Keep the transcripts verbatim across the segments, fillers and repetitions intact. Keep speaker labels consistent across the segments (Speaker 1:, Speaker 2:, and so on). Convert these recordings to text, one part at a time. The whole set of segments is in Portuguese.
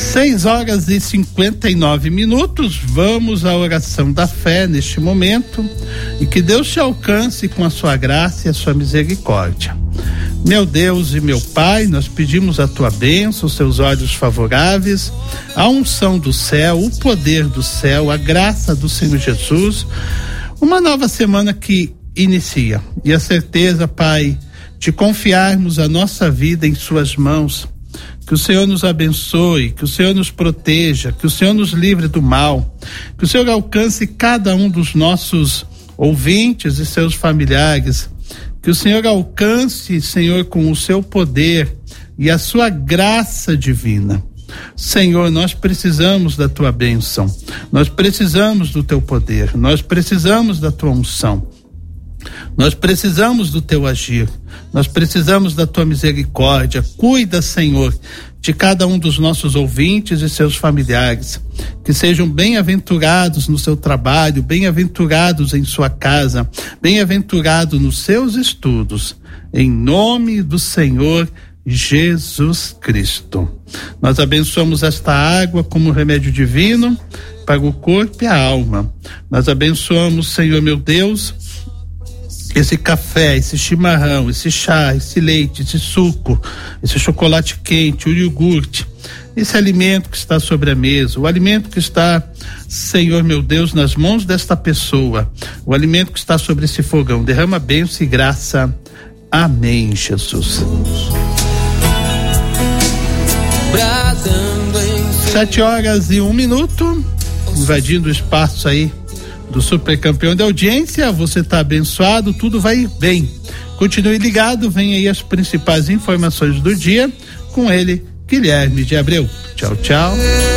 Speaker 1: Seis horas e cinquenta e nove minutos, vamos à oração da fé neste momento e que Deus te alcance com a sua graça e a sua misericórdia. Meu Deus e meu Pai, nós pedimos a tua bênção, os seus olhos favoráveis, a unção do céu, o poder do céu, a graça do Senhor Jesus, uma nova semana que inicia e a certeza, Pai, de confiarmos a nossa vida em suas mãos. Que o Senhor nos abençoe, que o Senhor nos proteja, que o Senhor nos livre do mal, que o Senhor alcance cada um dos nossos ouvintes e seus familiares, que o Senhor alcance, Senhor, com o seu poder e a sua graça divina. Senhor, nós precisamos da tua bênção, nós precisamos do teu poder, nós precisamos da tua unção. Nós precisamos do teu agir, nós precisamos da tua misericórdia. Cuida, Senhor, de cada um dos nossos ouvintes e seus familiares, que sejam bem-aventurados no seu trabalho, bem-aventurados em sua casa, bem-aventurados nos seus estudos, em nome do Senhor Jesus Cristo. Nós abençoamos esta água como remédio divino para o corpo e a alma. Nós abençoamos, Senhor meu Deus, esse café, esse chimarrão, esse chá, esse leite, esse suco, esse chocolate quente, o iogurte, esse alimento que está sobre a mesa, o alimento que está, Senhor meu Deus, nas mãos desta pessoa, o alimento que está sobre esse fogão. Derrama bênção e graça. Amém, Jesus. Sete horas e um minuto, invadindo o espaço aí do super campeão de audiência. Você está abençoado, tudo vai bem. Continue ligado, vem aí as principais informações do dia com ele, Guilherme de Abreu. Tchau, tchau.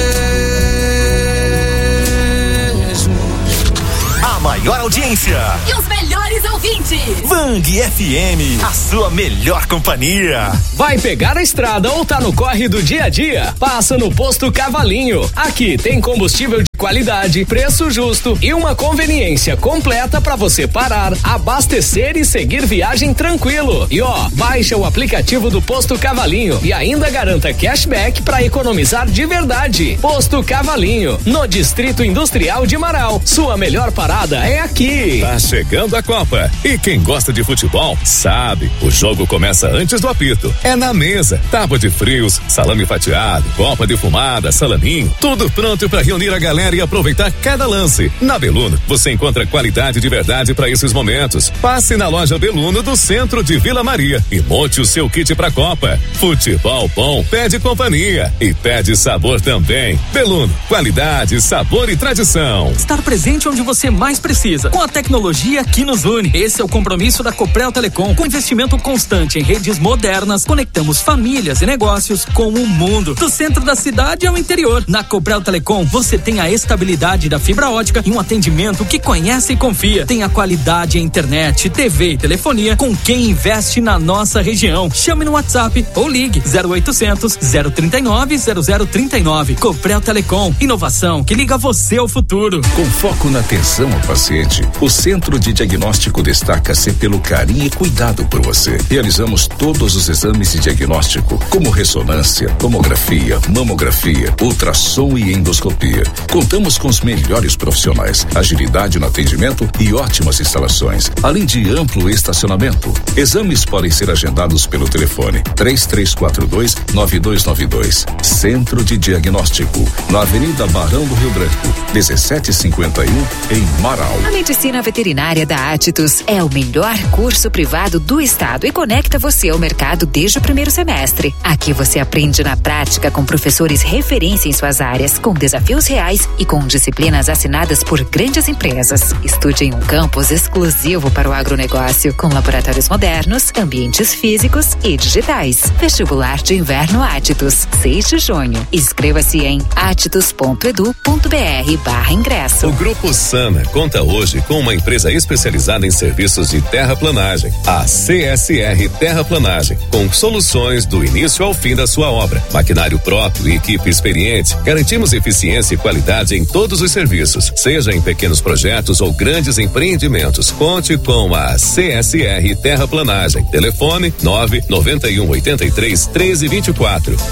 Speaker 2: A maior audiência
Speaker 3: e os melhores ouvintes.
Speaker 2: Vang F M, a sua melhor companhia.
Speaker 4: Vai pegar a estrada ou tá no corre do dia a dia? Passa no Posto Cavalinho. Aqui tem combustível de qualidade, preço justo e uma conveniência completa para você parar, abastecer e seguir viagem tranquilo. E ó, baixa o aplicativo do Posto Cavalinho e ainda garanta cashback para economizar de verdade. Posto Cavalinho, no Distrito Industrial de Marau. Sua melhor parada é aqui.
Speaker 5: Tá chegando a Copa e quem gosta de futebol sabe, o jogo começa antes do apito. É na mesa, tábua de frios, salame fatiado, copa defumada, salaminho, tudo pronto para reunir a galera e aproveitar cada lance. Na Beluno, você encontra qualidade de verdade para esses momentos. Passe na loja Beluno do centro de Vila Maria e monte o seu kit pra Copa. Futebol bom pede companhia e pede sabor também. Beluno, qualidade, sabor e tradição.
Speaker 6: Estar presente onde você mais precisa, com a tecnologia que nos une. Esse é o compromisso da Coprel Telecom. Com investimento constante em redes modernas, conectamos famílias e negócios com o mundo. Do centro da cidade ao interior. Na Coprel Telecom, você tem a estabilidade da fibra ótica e um atendimento que conhece e confia. Tem a qualidade em internet, T V e telefonia com quem investe na nossa região. Chame no WhatsApp ou ligue zero oitocentos, zero trinta e nove, zero zero trinta e nove. Coprel Telecom, inovação que liga você ao futuro.
Speaker 7: Com foco na atenção ao paciente, o Centro de Diagnóstico destaca-se pelo carinho e cuidado por você. Realizamos todos os exames de diagnóstico, como ressonância, tomografia, mamografia, ultrassom e endoscopia. Contamos com os melhores profissionais, agilidade no atendimento e ótimas instalações, além de amplo estacionamento. Exames podem ser agendados pelo telefone três três quatro dois, nove dois nove dois. Centro de Diagnóstico, na Avenida Barão do Rio Branco, dezessete cinquenta e um, em Marau.
Speaker 8: A medicina veterinária da Atitus é o melhor curso privado do estado e conecta você ao mercado desde o primeiro semestre. Aqui você aprende na prática com professores referência em suas áreas, com desafios reais e com disciplinas assinadas por grandes empresas. Estude em um campus exclusivo para o agronegócio, com laboratórios modernos, ambientes físicos e digitais. Vestibular de Inverno Atitus, seis de junho. Inscreva-se em atitus ponto edu ponto br barra ingresso.
Speaker 5: O Grupo Sana conta hoje com uma empresa especializada em serviços de terraplanagem, a C S R Terraplanagem, com soluções do início ao fim da sua obra. Maquinário próprio e equipe experiente, garantimos eficiência e qualidade em todos os serviços, seja em pequenos projetos ou grandes empreendimentos. Conte com a C S R Terraplanagem. Telefone nove nove um oito três, um três dois quatro.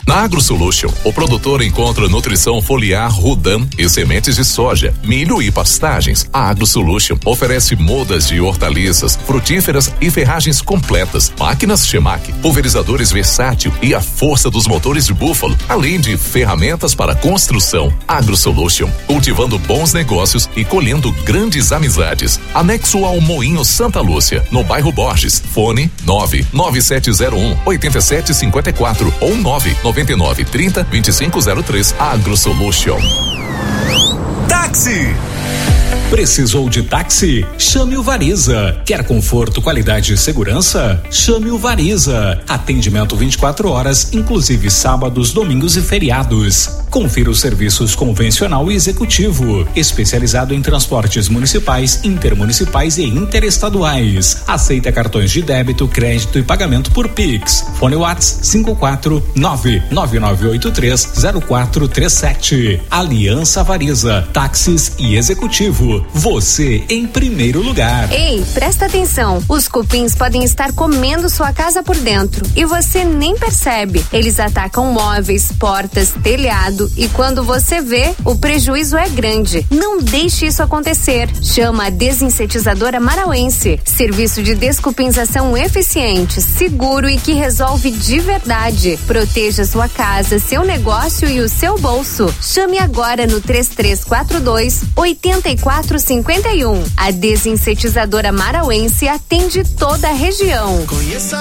Speaker 5: Na AgroSolution, o produtor encontra nutrição foliar Rudan e sementes de soja, milho e pastagens. A AgroSolution oferece mudas de hortaliças, frutíferas e ferragens completas, máquinas Chemac, pulverizadores versátil e a força dos motores de búfalo, além de ferramentas para construção. AgroSolution, cultivando bons negócios e colhendo grandes amizades. Anexo ao Moinho Santa Lúcia, no bairro Borges. Fone nove nove sete zero um oito sete cinco quatro ou nove nove nove trinta vinte e cinco zero três. AgroSolution.
Speaker 2: Táxi!
Speaker 6: Precisou de táxi? Chame o Variza. Quer conforto, qualidade e segurança? Chame o Variza. Atendimento vinte e quatro horas, inclusive sábados, domingos e feriados. Confira os serviços convencional e executivo, especializado em transportes municipais, intermunicipais e interestaduais. Aceita cartões de débito, crédito e pagamento por Pix. Fone WhatsApp cinco quatro nove nove nove oito três zero quatro três sete. Aliança Variza, táxis e executivo. Você em primeiro lugar.
Speaker 9: Ei, presta atenção. Os cupins podem estar comendo sua casa por dentro e você nem percebe. Eles atacam móveis, portas, telhado e quando você vê, o prejuízo é grande. Não deixe isso acontecer. Chama a Desinsetizadora Marauense. Serviço de descupinzação eficiente, seguro e que resolve de verdade. Proteja sua casa, seu negócio e o seu bolso. Chame agora no três três quatro dois oito quatro cinquenta e um. A Desinsetizadora Marauense atende toda a região.
Speaker 2: Conheça